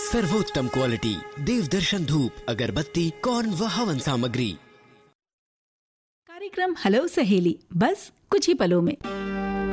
सर्वोत्तम क्वालिटी देवदर्शन धूप, अगरबत्ती, कौन व हवन सामग्री। कार्यक्रम हेलो सहेली बस कुछ ही पलों में।